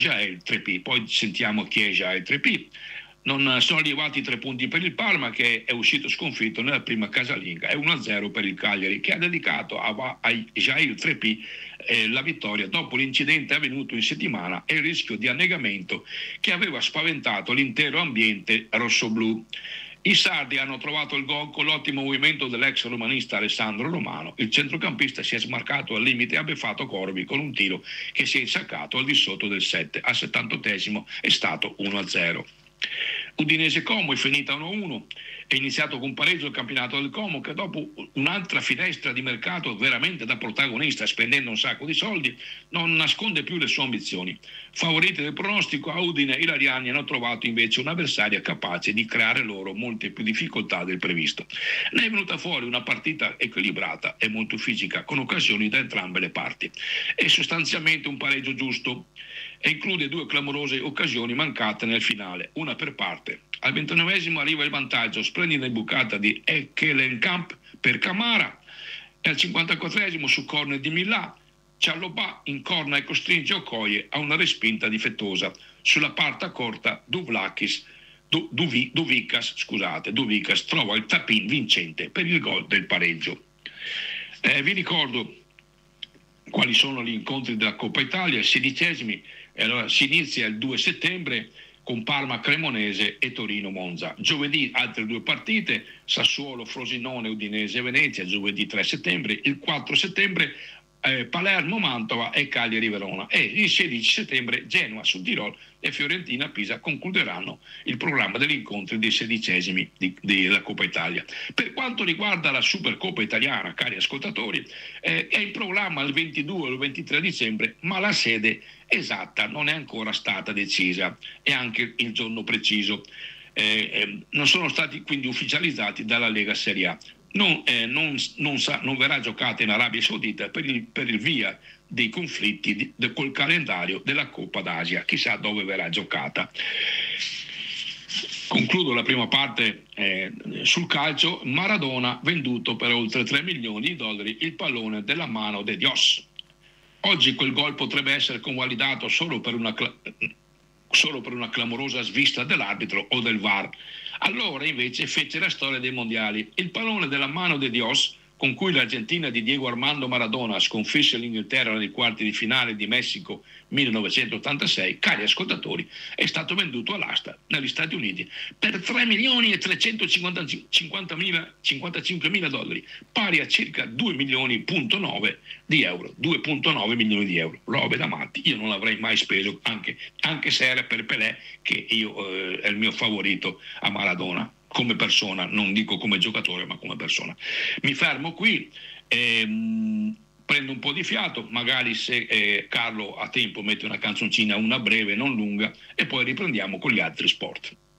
già è il 3P, poi sentiamo chi è già il 3P. Non sono arrivati 3 punti per il Parma, che è uscito sconfitto nella prima casalinga, e 1-0 per il Cagliari, che ha dedicato a Jair 3P la vittoria dopo l'incidente avvenuto in settimana e il rischio di annegamento che aveva spaventato l'intero ambiente rossoblù. I sardi hanno trovato il gol con l'ottimo movimento dell'ex romanista Alessandro Romano. Il centrocampista si è smarcato al limite e ha beffato Corvi con un tiro che si è insaccato al di sotto del 7. Al 78esimo è stato 1-0. Udinese Como è finita 1-1, è iniziato con pareggio il campionato del Como, che dopo un'altra finestra di mercato veramente da protagonista, spendendo un sacco di soldi, non nasconde più le sue ambizioni. Favoriti del pronostico, a Udine i Lariani hanno trovato invece un'avversaria capace di creare loro molte più difficoltà del previsto. Ne è venuta fuori una partita equilibrata e molto fisica, con occasioni da entrambe le parti. È sostanzialmente un pareggio giusto e include 2 clamorose occasioni mancate nel finale, una per parte. Al 29esimo arriva il vantaggio, splendida imbucata di Ekelenkamp per Camara, e al 54esimo su corner di Milà, Cialobà incorna e costringe Okoye a una respinta difettosa. Sulla parte corta Duvikas trova il tap-in vincente per il gol del pareggio. Vi ricordo quali sono gli incontri della Coppa Italia, i 16esimi. Allora, si inizia il 2 settembre con Parma Cremonese e Torino Monza. Giovedì altre 2 partite, Sassuolo Frosinone, Udinese Venezia, giovedì 3 settembre. Il 4 settembre Palermo Mantova e Cagliari Verona, e il 16 settembre Genoa Sud Tirol e Fiorentina Pisa concluderanno il programma degli incontri dei 16esimi della Coppa Italia. Per quanto riguarda la Supercoppa italiana, cari ascoltatori, è in programma il 22 o il 23 dicembre, ma la sede esatta non è ancora stata decisa, e anche il giorno preciso. Non sono stati quindi ufficializzati dalla Lega Serie A. Non verrà giocata in Arabia Saudita per il via dei conflitti col calendario della Coppa d'Asia. Chissà dove verrà giocata. Concludo la prima parte sul calcio. Maradona venduto per oltre 3 milioni di dollari, il pallone della mano de Dios. Oggi quel gol potrebbe essere convalidato solo per una clamorosa svista dell'arbitro o del VAR. Allora invece fece la storia dei mondiali. Il pallone della mano de Dios, con cui l'Argentina di Diego Armando Maradona sconfisse l'Inghilterra nei quarti di finale di Messico 1986, cari ascoltatori, è stato venduto all'asta negli Stati Uniti per 3 milioni e 355 mila dollari, pari a circa 2 milioni,9 di euro. 2,9 milioni di euro, robe da matti. Io non l'avrei mai speso, anche se era per Pelé, che io è il mio favorito a Maradona come persona, non dico come giocatore ma come persona. Mi fermo qui, prendo un po' di fiato, magari se Carlo ha tempo mette una canzoncina, una breve, non lunga, e poi riprendiamo con gli altri sport.